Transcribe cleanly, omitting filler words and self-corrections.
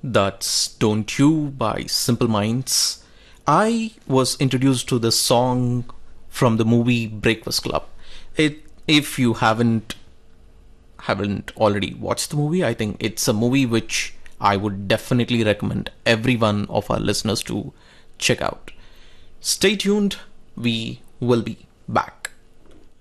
That's Don't You by Simple Minds. I was introduced to this song from the movie Breakfast Club. If you haven't already watched the movie, I think it's a movie which I would definitely recommend every one of our listeners to check out. Stay tuned, we will be back.